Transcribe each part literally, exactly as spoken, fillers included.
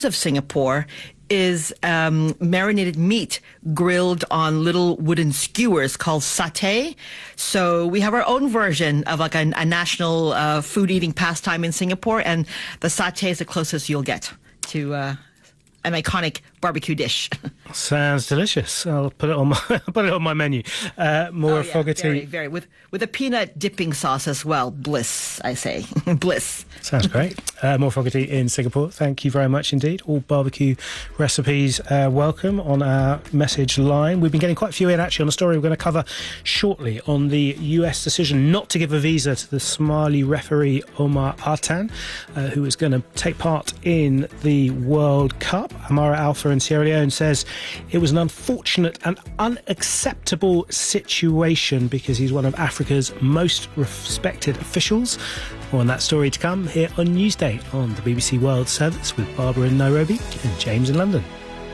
of Singapore is um, marinated meat grilled on little wooden skewers called satay. So we have our own version of like a, a national uh, food eating pastime in Singapore, and the satay is the closest you'll get to uh, an iconic barbecue dish. Sounds delicious. I'll put it on my put it on my menu. Uh, more oh, yeah, Fogarty. Very, very. With, with a peanut dipping sauce as well. Bliss, I say. Bliss. Sounds great. Uh, more Fogarty in Singapore. Thank you very much indeed. All barbecue recipes uh, welcome on our message line. We've been getting quite a few in actually on a story we're going to cover shortly on the U S decision not to give a visa to the Somali referee Omar Artan, uh, who is going to take part in the World Cup. Amara Alpha in Sierra Leone says it was an unfortunate and unacceptable situation because he's one of Africa's most respected officials. More on that story to come here on Newsday on the B B C World Service with Barbara in Nairobi and James in London.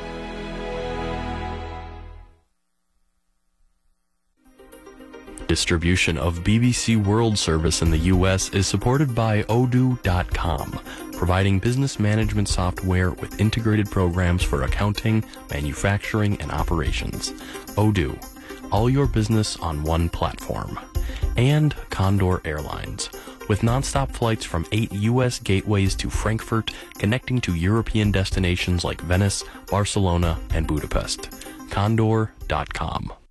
Distribution of B B C World Service in the U S is supported by Odoo dot com, providing business management software with integrated programs for accounting, manufacturing, and operations. Odoo, all your business on one platform. And Condor Airlines, with nonstop flights from eight U S gateways to Frankfurt, connecting to European destinations like Venice, Barcelona, and Budapest. Condor dot com.